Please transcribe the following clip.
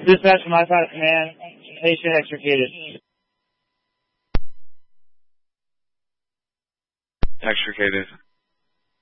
Dispatch from my side of command, patient extricated. Extricated.